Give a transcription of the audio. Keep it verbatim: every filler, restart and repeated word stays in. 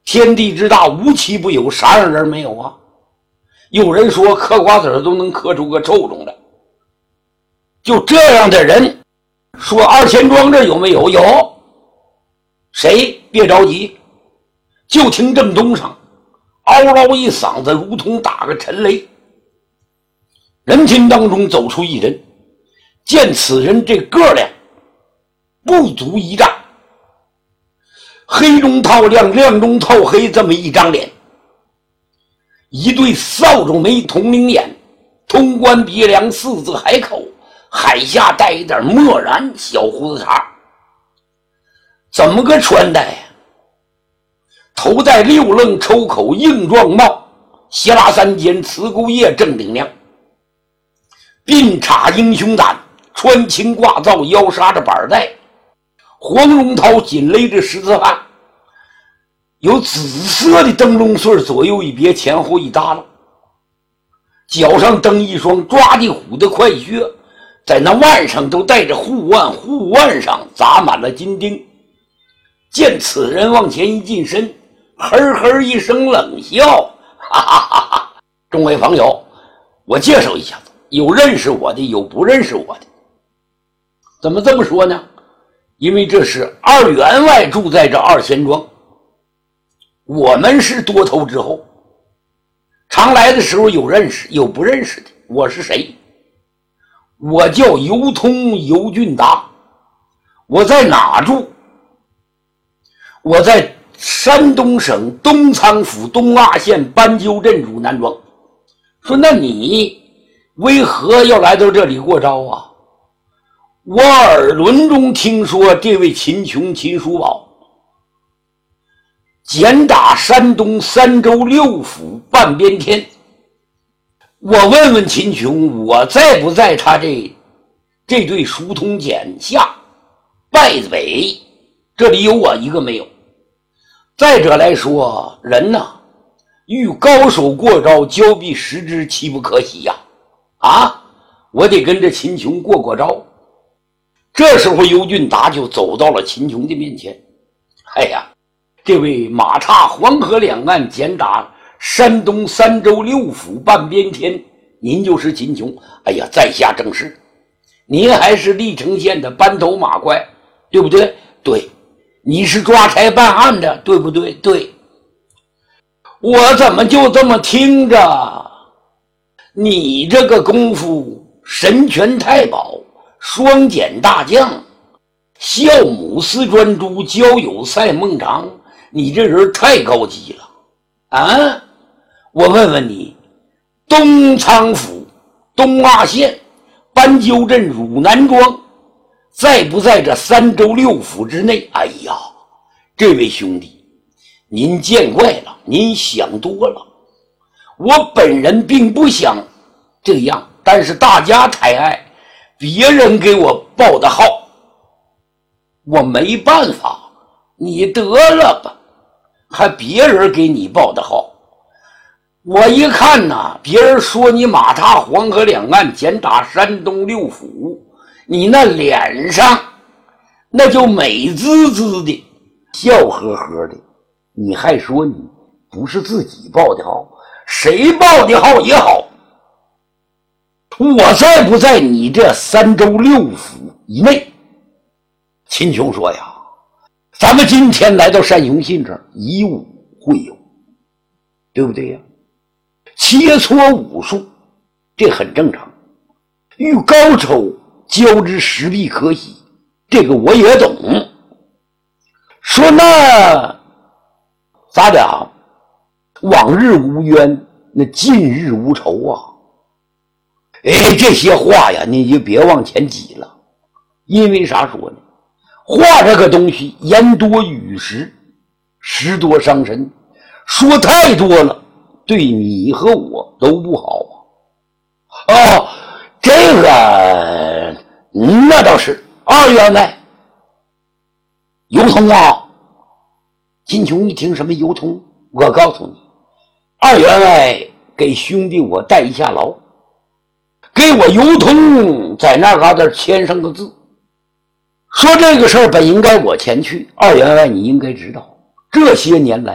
天地之大，无奇不有，啥样人没有啊？有人说嗑瓜子都能嗑出个臭虫来，就这样的人，说二钱庄这有没有？有。谁？别着急，就听正东上嗷嗷一嗓子，如同打个沉雷。人群当中走出一人，见此人这个量不足一丈，黑中透亮，亮中透黑，这么一张脸，一对扫帚眉，铜铃眼，通关鼻梁，四字海口，海下带一点漠然，小胡子茬。怎么个穿戴呀？头戴六楞抽口硬状帽，斜拉三尖，瓷钩叶正顶亮，鬓插英雄胆，穿青挂皂，腰杀着板带，黄绒绦紧勒着十字汉，有紫色的灯笼穗左右一别，前后一耷拉，脚上蹬一双抓地虎的快靴，在那腕上都带着护腕，护腕上砸满了金钉。见此人往前一近身，呵呵一声冷笑，哈哈哈哈！众位朋友，我介绍一下子，有认识我的，有不认识我的。怎么这么说呢？因为这是二员外住在这二钱庄，我们是多头之后，常来的时候有认识有不认识的。我是谁？我叫尤通尤俊达。我在哪住？我在山东省东仓府东阿县斑鸠镇汝南庄。说那你为何要来到这里过招啊？我耳轮中听说这位秦琼秦叔宝简打山东三州六府半边天，我问问秦琼，我在不在他这这对书通简下败北？这里有我一个没有。再者来说，人呐，遇高手过招，交臂十之，岂不可喜呀？啊，我得跟着秦琼过过招。这时候尤俊达就走到了秦琼的面前。哎呀，这位马踏黄河两岸，简打山东三州六府半边天，您就是秦琼。哎呀，在下正是。您还是历城县的班头马怪，对不对？对。你是抓差办案的，对不对？对。我怎么就这么听着你这个功夫神拳太保，双锏大将，孝母思专诸，交友赛孟尝，你这人太高级了啊！我问问你，东仓府东阿县斑鸠镇汝南庄在不在这三州六府之内？哎呀，这位兄弟，您见怪了，您想多了。我本人并不想这样，但是大家太爱，别人给我报的号，我没办法。你得了吧，还别人给你报的号。我一看呐，别人说你马踏黄河两岸，简打山东六府，你那脸上那就美滋滋的，笑呵呵的。你还说你不是自己报的号，谁报的号也好，我在不在你这三州六府以内？秦琼说呀，咱们今天来到单雄信这儿，以武会友，对不对呀？切磋武术，这很正常。遇高手交之实力可喜，这个我也懂。说那咱俩往日无冤，那近日无仇啊。哎，这些话呀，你就别往前挤了。因为啥说呢？话这个东西，言多语实，实多伤身，说太多了，对你和我都不好啊。哦，这个那倒是。二员外，尤通啊。金琼一听什么尤通，我告诉你，二员外给兄弟我带一下牢，给我尤通在那嘎达签上个字，说这个事儿本应该我前去。二员外你应该知道，这些年来